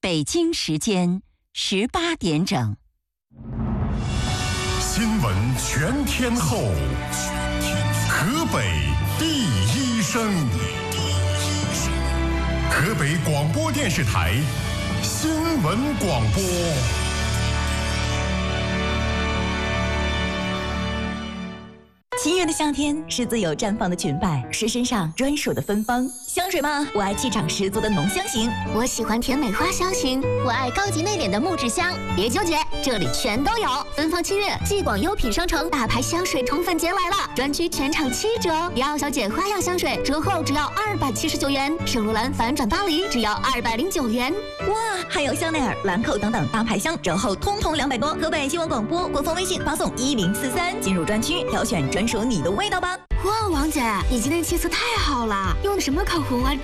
北京时间18点整。 新闻全天候，河北第一声，河北广播电视台新闻广播。 七月的夏天是自由绽放的裙摆，是身上专属的芬芳。香水吗？我爱气场十足的浓香型， 我喜欢甜美花香型，我爱高级内敛的木质香。别纠结，这里全都有。芬芳7月，继广优品商城大牌香水宠粉节来了，专区全场7折。迪奥小姐花样香水折后只要279元，圣罗兰反转巴黎只要209元。 哇，还有香奈儿、兰蔻等等大牌香折后通通200多。河北新闻广播官方微信发送1043进入专区，挑选专属你的味道吧。 哇，王姐，你今天气色太好了，用的什么口红啊？